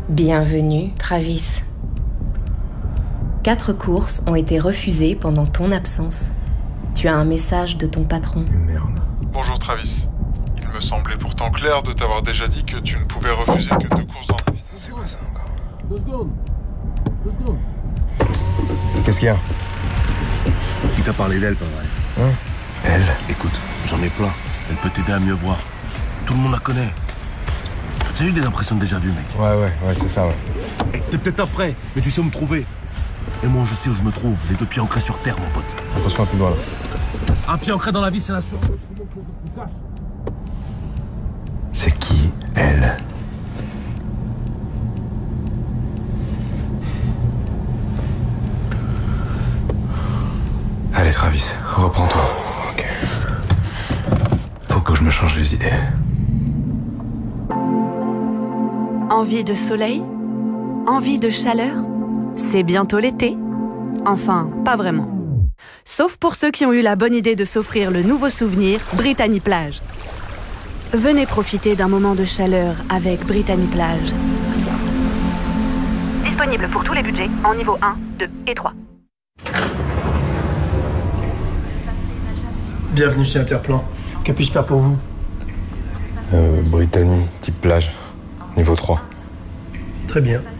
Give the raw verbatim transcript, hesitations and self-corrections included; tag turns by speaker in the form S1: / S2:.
S1: Bienvenue, Travis. Quatre courses ont été refusées pendant ton absence. Tu as un message de ton patron.
S2: Merde.
S3: Bonjour Travis. Il me semblait pourtant clair de t'avoir déjà dit que tu ne pouvais refuser que deux courses dans...
S2: Putain, c'est quoi ça encore?
S4: Deux secondes. Deux secondes.
S2: Qu'est-ce qu'il y a?
S5: Il t'a parlé d'elle, pas vrai?
S2: Hein? Elle?
S5: Écoute, j'en ai plein. Elle peut t'aider à mieux voir. Tout le monde la connaît. T'as déjà eu des impressions de déjà vu, mec?
S2: Ouais, ouais, ouais, c'est ça, ouais.
S5: Hey, t'es peut-être après, mais tu sais où me trouver. Et moi, je sais où je me trouve. Les deux pieds ancrés sur terre, mon pote.
S2: Attention à tes doigts, là.
S5: Un pied ancré dans la vie, c'est la sûre.
S2: C'est qui, elle? Allez, Travis, reprends-toi. Ok. Faut que je me change les idées.
S6: Envie de soleil? Envie de chaleur? C'est bientôt l'été. Enfin, pas vraiment. Sauf pour ceux qui ont eu la bonne idée de s'offrir le nouveau souvenir Brittany Plage. Venez profiter d'un moment de chaleur avec Brittany Plage. Disponible pour tous les budgets en niveau un, deux et trois.
S4: Bienvenue chez Interplan. Que puis-je faire pour vous?
S2: Euh, Brittany, type plage. Niveau trois.
S4: Très bien.